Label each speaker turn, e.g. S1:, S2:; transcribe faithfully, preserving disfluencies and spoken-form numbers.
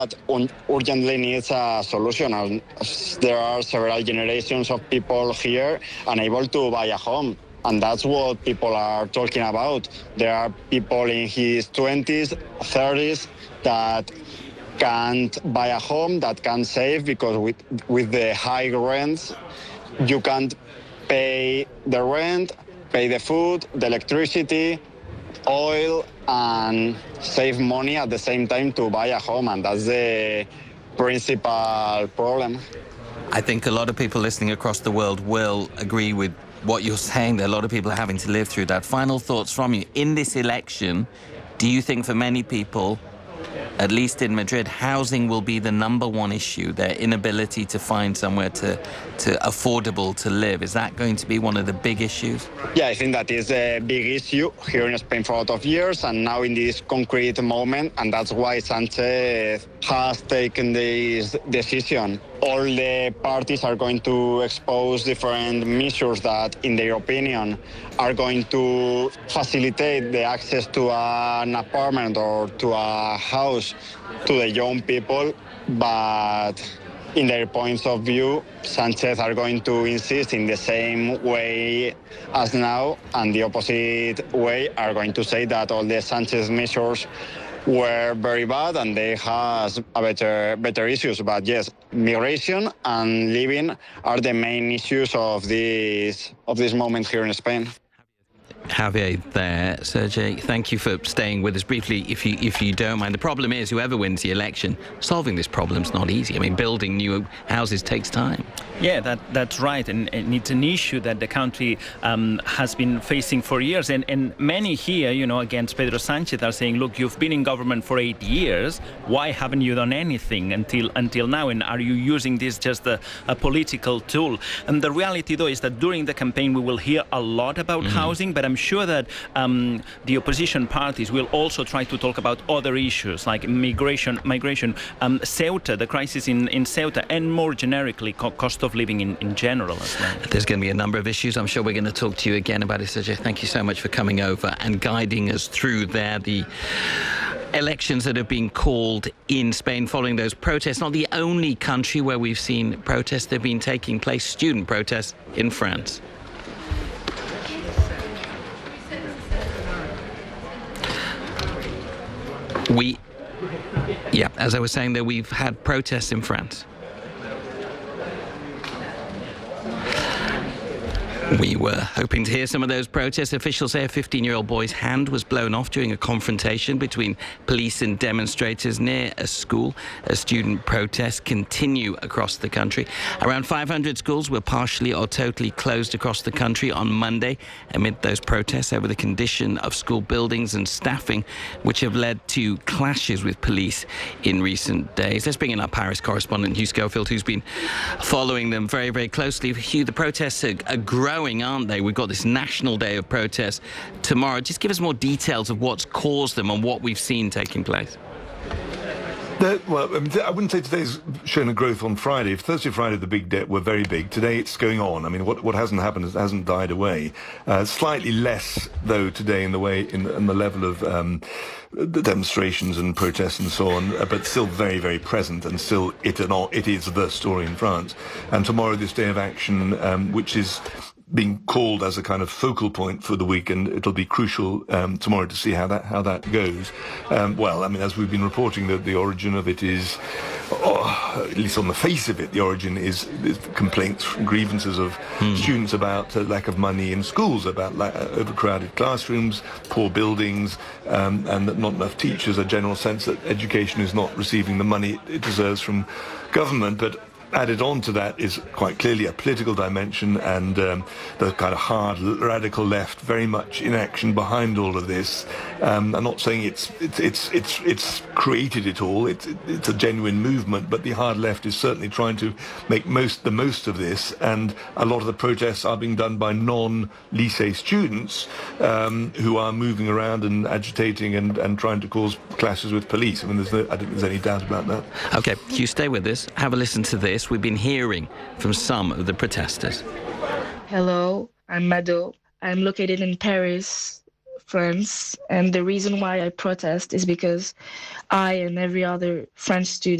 S1: that un- urgently needs a solution. And there are several generations of people here unable to buy a home. And that's what people are talking about. There are people in his twenties, thirties that can't buy a home, that can't save, because with, with the high rents, you can't pay the rent, pay the food, the electricity, oil, and save money at the same time to buy a home. And that's the principal problem.
S2: I think a lot of people listening across the world will agree with what you're saying. There are a lot of people having to live through that. Final thoughts from you. In this election, do you think for many people, at least in Madrid, housing will be the number one issue, their inability to find somewhere to, to affordable to live? Is that going to be one of the big issues?
S1: Yeah, I think that is a big issue here in Spain for a lot of years, and now in this concrete moment, and that's why Sanchez has taken this decision. All the parties are going to expose different measures that, in their opinion, are going to facilitate the access to an apartment or to a house to the young people, but in their points of view, Sanchez are going to insist in the same way as now, and the opposite way are going to say that all the Sanchez measures were very bad and they has a better better issues. But yes, migration and living are the main issues of this of this moment here in Spain.
S2: Javier there. Sergey, thank you for staying with us briefly, if you if you don't mind. The problem is, whoever wins the election, solving this problem's not easy. I mean, building new houses takes time.
S3: Yeah, that that's right, and, and it's an issue that the country um, has been facing for years. And, and many here, you know, against Pedro Sanchez are saying, look, you've been in government for eight years. Why haven't you done anything until until now? And are you using this just a, a political tool? And the reality, though, is that during the campaign we will hear a lot about mm-hmm. housing, but I'm sure that um, the opposition parties will also try to talk about other issues like migration, migration, um, Ceuta, the crisis in, in Ceuta, and more generically, co- cost of living in, in general as well.
S2: There's going to be a number of issues. I'm sure we're going to talk to you again about it, Sergey. Thank you so much for coming over and guiding us through there. The elections that have been called in Spain following those protests. Not the only country where we've seen protests. They've been taking place, student protests in France. We, yeah, as I was saying there, we've had protests in France. We were hoping to hear some of those protests. Officials say a fifteen-year-old boy's hand was blown off during a confrontation between police and demonstrators near a school. As student protests continue across the country. Around five hundred schools were partially or totally closed across the country on Monday amid those protests over the condition of school buildings and staffing, which have led to clashes with police in recent days. Let's bring in our Paris correspondent, Hugh Schofield, who's been following them very, very closely. Hugh, the protests are, are growing, aren't they? We've got this national day of protests tomorrow. Just give us more details of what's caused them and what we've seen taking place.
S4: The, well, I, mean, I wouldn't say today's shown a growth on Friday. Thursday, Friday, the big debt were very big. Today, it's going on. I mean, what what hasn't happened is, hasn't died away. Uh, slightly less, though, today in the way in, in the level of um, the demonstrations and protests and so on, uh, but still very, very present, and still it and all, it is the story in France. And tomorrow, this day of action, um, which is being called as a kind of focal point for the week, and it'll be crucial um, tomorrow to see how that how that goes. Um, well, I mean, as we've been reporting, the, the origin of it is, oh, at least on the face of it, the origin is, is complaints, grievances of mm. students about uh, lack of money in schools, about la- overcrowded classrooms, poor buildings, um, and that not enough teachers, a general sense that education is not receiving the money it deserves from government. But added on to that is quite clearly a political dimension, and um, the kind of hard radical left very much in action behind all of this. Um, I'm not saying it's it's it's it's, it's created it all. It's it's a genuine movement, but the hard left is certainly trying to make most the most of this. And a lot of the protests are being done by non-lycée students um, who are moving around and agitating and, and trying to cause clashes with police. I mean, there's no, I don't think there's any doubt about that.
S2: Okay, you stay with us. Have a listen to this. We've been hearing from some of the protesters.
S5: Hello, I'm Mado. I'm located in Paris France. And the reason why I protest is because I and every other French student